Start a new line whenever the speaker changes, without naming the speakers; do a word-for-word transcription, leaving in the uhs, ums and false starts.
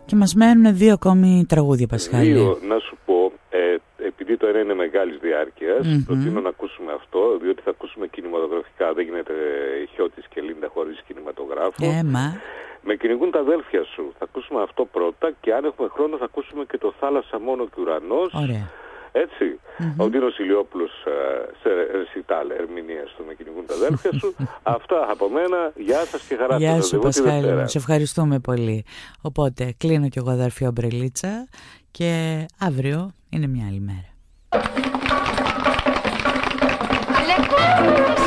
Και μας μένουν δύο ακόμη τραγούδια, Πασχάλη.
Δύο, να σου πω, ε, επειδή το ένα είναι μεγάλης διάρκειας, mm-hmm. προτείνω να ακούσουμε αυτό, διότι θα ακούσουμε κινηματογραφικά. Δεν γίνεται Χιώτης και Λίντα χωρίς κινηματογράφο.
Ε, μα.
Με κυνηγούν τα αδέλφια σου. Θα ακούσουμε αυτό πρώτα και αν έχουμε χρόνο θα ακούσουμε και το Θάλασσα μόνο και ουρανός. Ωραία. Έτσι. Mm-hmm. Ο Ντίνος Ηλιόπουλος σε ρεσιτάλ ερμηνεία στο Με κυνηγούν τα αδέλφια σου. Αυτά από μένα. Γεια σας και χαρά σας.
Γεια σου, Πασχάλη. Σε ευχαριστούμε πολύ. Οπότε κλείνω κι εγώ, αδερφή Ομπρελίτσα, και αύριο είναι μια άλλη μέρα.